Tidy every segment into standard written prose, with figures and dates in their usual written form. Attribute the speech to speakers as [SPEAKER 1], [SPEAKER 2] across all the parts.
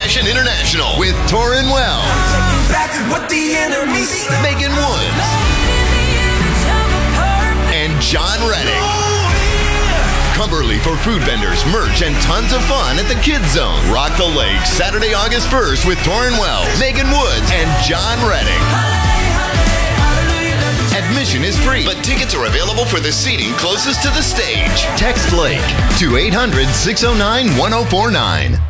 [SPEAKER 1] Passion International with Torrin Wells, Megan Woods, and John Reddick. Cumberly for food vendors, merch, and tons of fun at the Kids Zone. Rock the Lake, Saturday, August 1st with Torrin Wells, Megan Woods, and John Reddick. Admission is free, but tickets are available for the seating closest to the stage. Text Lake to 800-609-1049.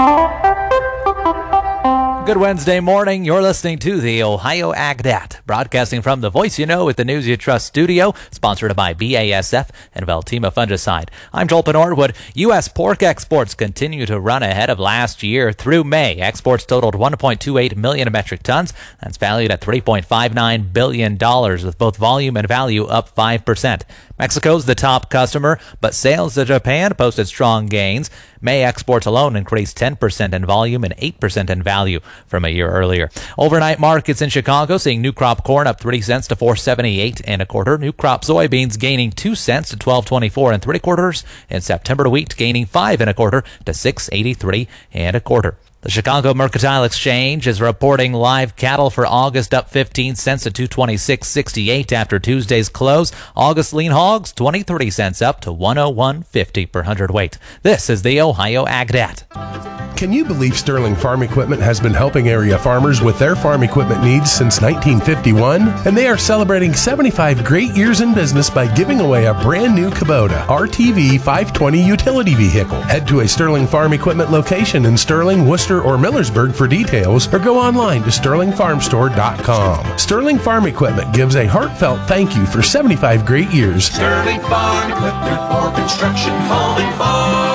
[SPEAKER 2] Good Wednesday morning. You're listening to the Ohio AgDat, broadcasting from the Voice You Know with the News You Trust studio, sponsored by BASF and Veltima Fungicide. I'm Joel Norwood. U.S. pork exports continue to run ahead of last year. Through May, exports totaled 1.28 million metric tons. That's valued at $3.59 billion, with both volume and value up 5%. Mexico's the top customer, but sales to Japan posted strong gains. May exports alone increased 10% in volume and 8% in value from a year earlier. Overnight markets in Chicago seeing new crop corn up 3 cents to $4.78 1/4. New crop soybeans gaining 2 cents to $12.24 3/4. And September wheat gaining 5 1/4 to $6.83 1/4. The Chicago Mercantile Exchange is reporting live cattle for August up 15 cents to $226.68 after Tuesday's close. August lean hogs 23 cents up to $101.50 per hundredweight. This is the Ohio AgDat.
[SPEAKER 3] Can you believe Sterling Farm Equipment has been helping area farmers with their farm equipment needs since 1951? And they are celebrating 75 great years in business by giving away a brand new Kubota RTV 520 utility vehicle. Head to a Sterling Farm Equipment location in Sterling, Worcester, or Millersburg for details, or go online to sterlingfarmstore.com. Sterling Farm Equipment gives a heartfelt thank you for 75 great years.
[SPEAKER 4] Sterling Farm Equipment for construction, home, and farm.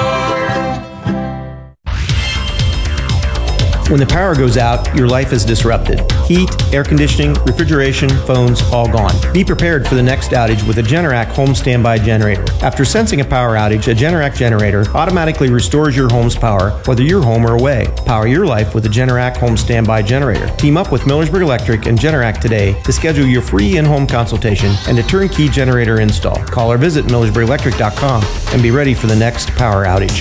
[SPEAKER 5] When the power goes out, your life is disrupted. Heat, air conditioning, refrigeration, phones, all gone. Be prepared for the next outage with a Generac home standby generator. After sensing a power outage, a Generac generator automatically restores your home's power, whether you're home or away. Power your life with a Generac home standby generator. Team up with Millersburg Electric and Generac today to schedule your free in-home consultation and a turnkey generator install. Call or visit millersburgelectric.com and be ready for the next power outage.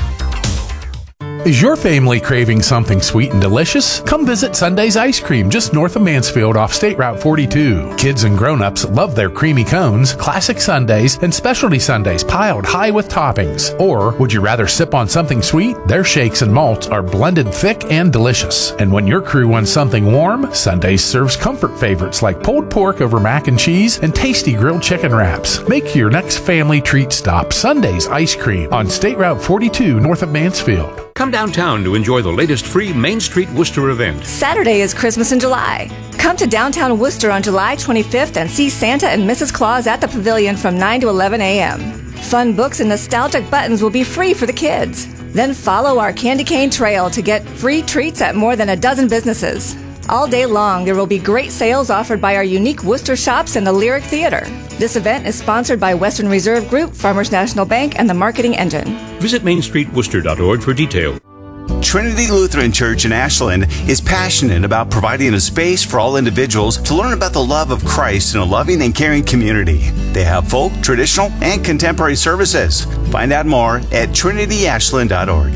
[SPEAKER 6] Is your family craving something sweet and delicious? Come visit Sunday's Ice Cream just north of Mansfield off State Route 42. Kids and grown-ups love their creamy cones, classic sundaes, and specialty sundaes piled high with toppings. Or would you rather sip on something sweet? Their shakes and malts are blended thick and delicious. And when your crew wants something warm, Sundays serves comfort favorites like pulled pork over mac and cheese and tasty grilled chicken wraps. Make your next family treat stop Sunday's Ice Cream on State Route 42 north of Mansfield.
[SPEAKER 7] Come downtown to enjoy the latest free Main Street Worcester event.
[SPEAKER 8] Saturday is Christmas in July. Come to downtown Worcester on July 25th and see Santa and Mrs. Claus at the Pavilion from 9 to 11 a.m. Fun books and nostalgic buttons will be free for the kids. Then follow our candy cane trail to get free treats at more than a dozen businesses. All day long, there will be great sales offered by our unique Worcester shops and the Lyric Theater. This event is sponsored by Western Reserve Group, Farmers National Bank, and the Marketing Engine.
[SPEAKER 7] Visit mainstreetworcester.org for details.
[SPEAKER 9] Trinity Lutheran Church in Ashland is passionate about providing a space for all individuals to learn about the love of Christ in a loving and caring community. They have folk, traditional, and contemporary services. Find out more at trinityashland.org.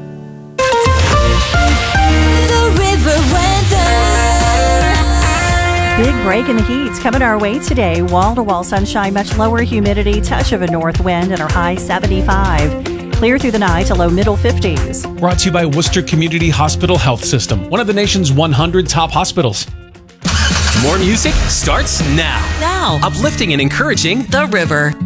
[SPEAKER 10] Big break in the heat's coming our way today. Wall-to-wall sunshine, much lower humidity, touch of a north wind, and our high 75. Clear through the night to low middle 50s.
[SPEAKER 11] Brought to you by Worcester Community Hospital Health System, one of the nation's 100 top hospitals.
[SPEAKER 12] More music starts now. Uplifting and encouraging.
[SPEAKER 13] The River.